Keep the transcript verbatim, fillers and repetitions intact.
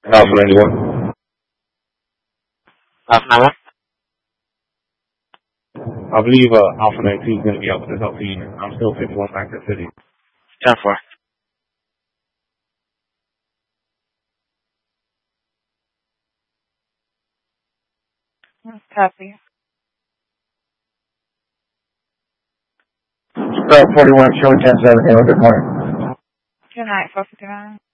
Alpha ninety-one. Alpha ninety-one? I believe uh, Alpha ninety-two is going to be out with this Alpha unit. I'm still fifty-one back to the city. ten four. Copy. Sprout forty-one, showing ten seven. Hello, good morning. Good night, four fifty-nine.